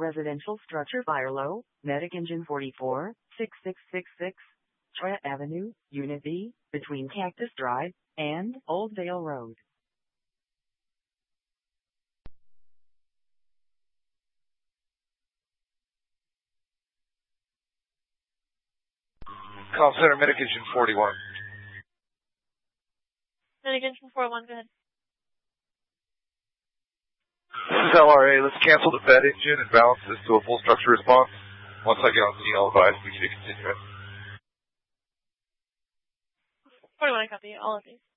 Residential Structure Fire Low, Medic Engine 44, 6666, Troy Avenue, Unit B, between Cactus Drive and Old Vale Road. Call Center, Medic Engine 41. Medic Engine 41, go ahead. This is LRA. Let's cancel the bed engine and balance this to a full structure response. Once I get on scene, I'll advise we should continue it. 41, I copy all of these.